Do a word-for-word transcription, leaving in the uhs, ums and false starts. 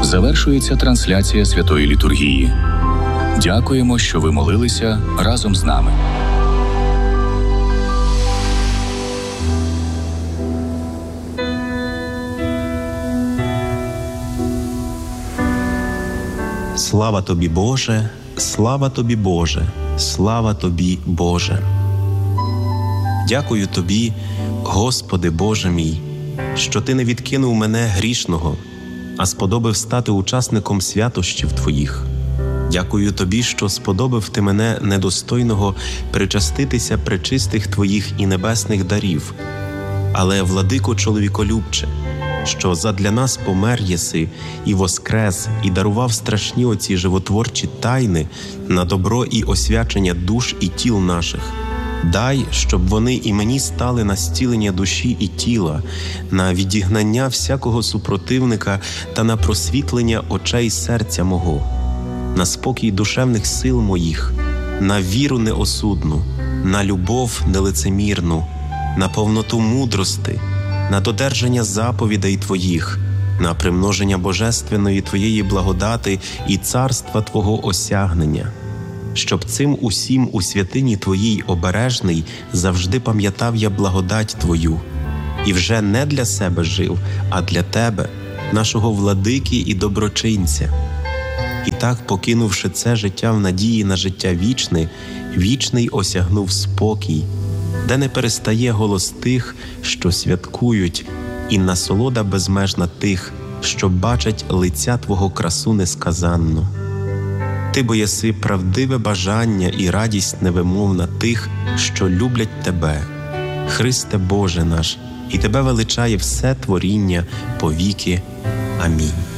Завершується трансляція Святої Літургії. Дякуємо, що ви молилися разом з нами. Слава Тобі, Боже, слава Тобі, Боже, слава Тобі, Боже. Дякую Тобі, Господи Боже мій, що Ти не відкинув мене грішного, а сподобив стати учасником святощів Твоїх. Дякую Тобі, що сподобив Ти мене недостойного причаститися пречистих Твоїх і небесних дарів. Але, владико чоловіколюбче, що задля нас помер єси і воскрес, і дарував страшні оці животворчі тайни на добро і освячення душ і тіл наших. Дай, щоб вони і мені стали на зцілення душі і тіла, на відігнання всякого супротивника та на просвітлення очей серця мого, на спокій душевних сил моїх, на віру неосудну, на любов нелицемірну, на повноту мудрости, на додержання заповідей Твоїх, на примноження божественної Твоєї благодати і царства Твого осягнення, щоб цим усім у святині Твоїй обережний завжди пам'ятав я благодать Твою, і вже не для себе жив, а для Тебе, нашого владики і доброчинця. І так, покинувши це життя в надії на життя вічне, вічний осягнув спокій, де не перестає голос тих, що святкують, і насолода безмежна тих, що бачать лиця Твого красу несказанну. Ти бо єси правдиве бажання і радість невимовна тих, що люблять Тебе, Христе Боже наш, і Тебе величає все творіння повіки. Амінь.